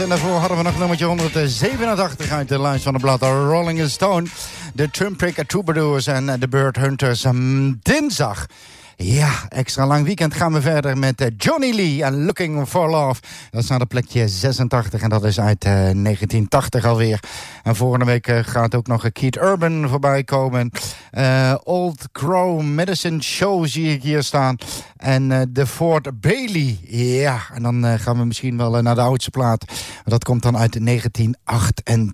En daarvoor hadden we nog nummertje 187 uit de lijst van de blad. Rolling Stone, de Turnpike Troubadours en de Bird Hunters. Dinsdag. Ja, extra lang weekend gaan we verder met Johnny Lee en Looking for Love. Dat staat op plekje 86 en dat is uit 1980 alweer. En volgende week gaat ook nog Keith Urban voorbij komen. Old Crow Medicine Show zie ik hier staan. En de Fort Bailey. Ja, en dan gaan we misschien wel naar de oudste plaat. Dat komt dan uit 1988.